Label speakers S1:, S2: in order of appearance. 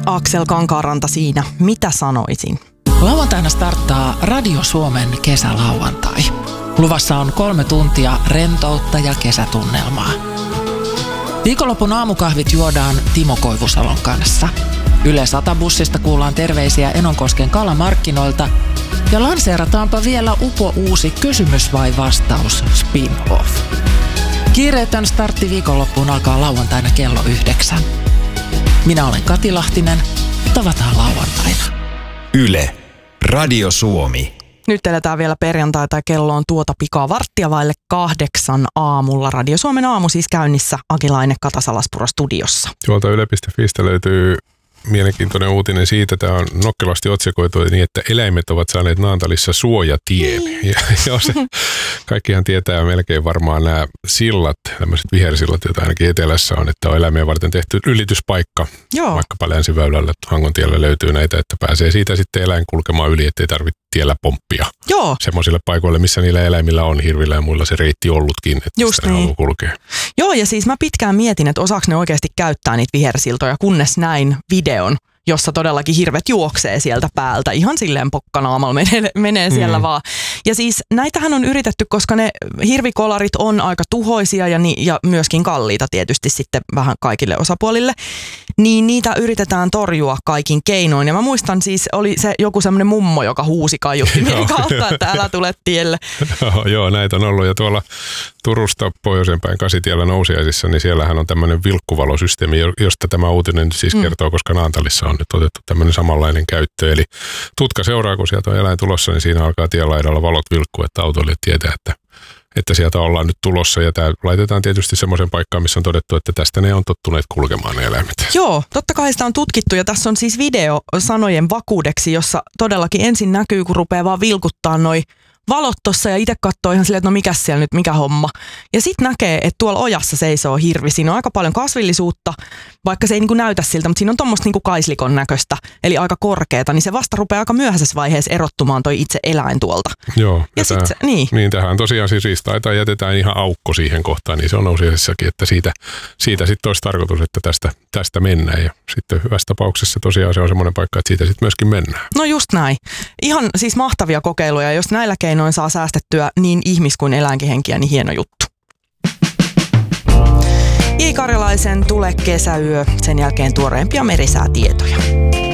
S1: Aksel Kankaanranta siinä. Mitä sanoisin?
S2: Lauantaina starttaa Radio Suomen kesälauantai. Luvassa on 3 tuntia rentoutta ja kesätunnelmaa. Viikonlopun aamukahvit juodaan Timo Koivusalon kanssa. Yle 100-bussista kuullaan terveisiä Enonkosken kalamarkkinoilta. Ja lanseerataanpa vielä uusi kysymys vai vastaus spin-off. Kiireetön startti viikonloppuun alkaa lauantaina kello 9. Minä olen Kati Lahtinen. Tavataan lauantaina.
S3: Yle. Radio Suomi.
S1: Nyt eletään vielä perjantaita ja kello on tuota pikaa 7:15 aamulla. Radio Suomen aamu siis käynnissä. Aki Laine, Kata Salaspuro studiossa.
S4: Tuolta yle.fistä löytyy mielenkiintoinen uutinen siitä. Tämä on nokkelasti otsikoitu niin, että eläimet ovat saaneet Naantalissa suojatien. Ja se, kaikkihan tietää melkein varmaan nämä sillat, tämmöiset vihersillat, joita ainakin etelässä on, että on eläimiä varten tehty ylityspaikka. Joo. Vaikkapa Länsiväylällä Hangontiellä löytyy näitä, että pääsee siitä sitten eläin kulkemaan yli, ettei tarvitse tiellä pomppia.
S1: Joo.
S4: Semmoisille paikoille, missä niillä eläimillä on hirvillä ja muilla se reitti ollutkin, että
S1: just
S4: sitä haluaa kulkea.
S1: Joo, ja siis mä pitkään mietin, että osaako ne oikeasti käyttää niitä vihersiltoja, kunnes näin videon, jossa todellakin hirvet juoksee sieltä päältä. Ihan silleen pokkanaamalla menee siellä vaan. Ja siis näitähän on yritetty, koska ne hirvikolarit on aika tuhoisia ja myöskin kalliita tietysti sitten vähän kaikille osapuolille. Niin niitä yritetään torjua kaikin keinoin. Ja mä muistan siis, oli se joku semmoinen mummo, joka huusi kaiuttimien kautta, että älä tule tielle.
S4: Joo, näitä on ollut. Ja tuolla Turusta pohjoisenpäin Kasitiellä Nousiaisissa, niin siellähän on tämmöinen vilkkuvalosysteemi, josta tämä uutinen siis kertoo, koska Naantalissa on nyt otettu tämmöinen samanlainen käyttö. Eli tutka seuraa, kun sieltä on eläin tulossa, niin siinä alkaa tienlaidalla valot vilkkua, että autoilijat tietää, että sieltä ollaan nyt tulossa. Ja tämä laitetaan tietysti semmoisen paikkaan, missä on todettu, että tästä ne on tottuneet kulkemaan ne eläimet.
S1: Joo, totta kai sitä on tutkittu ja tässä on siis video sanojen vakuudeksi, jossa todellakin ensin näkyy, kun rupeaa vaan vilkuttaa noi valot tossa ja itse katsoo ihan silleen, että no mikäs siellä nyt, mikä homma. Ja sitten näkee, että tuolla ojassa seisoo hirvi. Siinä on aika paljon kasvillisuutta, vaikka se ei niinku näytä siltä, mutta siinä on tommoista niinku kaislikon näköistä, eli aika korkeata, niin se vasta rupeaa aika myöhäisessä vaiheessa erottumaan toi itse eläin tuolta.
S4: Joo.
S1: Ja
S4: niin tähän tosiaan siis riista jätetään ihan aukko siihen kohtaan, niin se on nousiaisessakin, että siitä sitten olisi tarkoitus, että tästä mennään. Ja sitten hyvässä tapauksessa tosiaan se on semmoinen paikka, että siitä sitten myöskin mennään.
S1: No just näin. Ihan siis mahtavia kokeiluja, jos näillä keinoin saa säästettyä niin ihmis- kuin eläinkin henkiä, niin hieno juttu. I. Karjalaisen Tule kesäyö, sen jälkeen tuoreempia merisäätietoja.